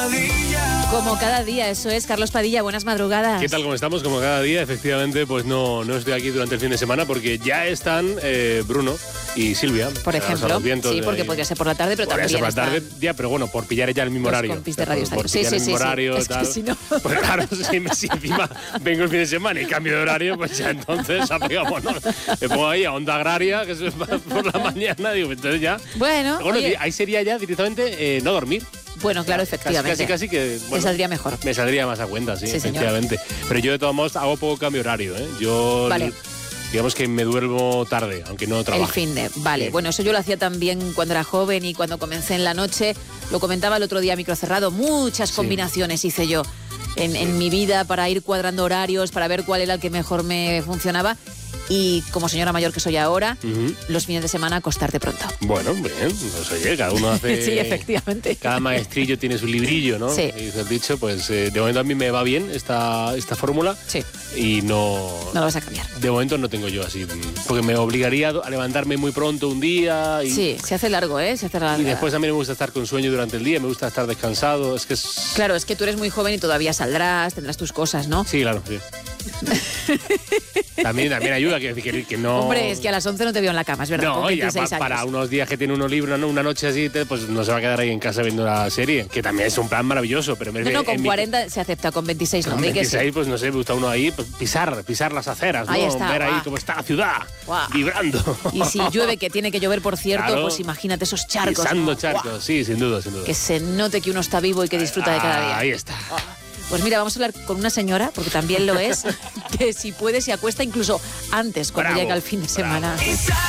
Como cada día, eso es. Carlos Padilla, buenas madrugadas. ¿Qué tal? ¿Cómo estamos? Como cada día, efectivamente, pues no estoy aquí durante el fin de semana porque ya están Bruno y Silvia. Por ejemplo, sí, porque podría ser por la tarde, pero podría también ser por la tarde, ya, pero bueno, por pillar ya el mismo los horario. compis de Radio Estadio. Por pillar el mismo horario, Es tal. que si no... Pues claro, si encima vengo el fin de semana y cambio de horario, pues ya entonces apegámonos. Me pongo ahí a Onda Agraria, que es por la mañana, digo, entonces ya... Bueno, oye, ahí sería ya directamente no dormir. Bueno, claro, efectivamente. Casi que... Bueno, me saldría mejor. Me saldría más a cuenta, sí, efectivamente. Señor. Pero yo de todos modos hago poco cambio horario, ¿eh? Yo... Vale. Digamos que me duermo tarde, aunque no trabajo. El fin de, vale. Sí. Bueno, eso yo lo hacía también cuando era joven y cuando comencé en la noche. Lo comentaba el otro día a micro cerrado. Muchas combinaciones hice yo en mi vida para ir cuadrando horarios, para ver cuál era el que mejor me funcionaba. Y como señora mayor que soy ahora, los fines de semana acostarte pronto. Bueno, bien, pues oye, cada uno hace... Sí, efectivamente. Cada maestrillo tiene su librillo, ¿no? Sí. Y dice el dicho, pues de momento a mí me va bien esta fórmula. Sí. Y no... No lo vas a cambiar. De momento no tengo yo así, porque me obligaría a levantarme muy pronto un día. Y, sí, se hace largo, ¿eh? Se hace largo. Y después a mí me gusta estar con sueño durante el día, me gusta estar descansado, es que es... Claro, es que tú eres muy joven y todavía saldrás, tendrás tus cosas, ¿no? Sí, claro, sí. también ayuda que no... Hombre, es que a las 11 no te veo en la cama, es verdad. No, con ya 26 para años. unos días que tiene uno libre, una noche así, pues no se va a quedar ahí en casa viendo la serie, que también es un plan maravilloso. Pero No, con 40 se acepta, con 26 no. Con Di que 26, sí. pues no sé, me gusta uno ahí, pues, pisar las aceras, ¿no? Ahí está, ver ahí cómo está la ciudad, vibrando. Y si llueve, que tiene que llover, por cierto, Claro. pues imagínate esos charcos. Pisando ¿no? charcos, sí, sin duda. Que se note que uno está vivo y que disfruta de cada día. Ahí está. Pues mira, vamos a hablar con una señora, porque también lo es, que si puede se acuesta incluso antes, cuando Bravo, llega el fin de semana. bravo.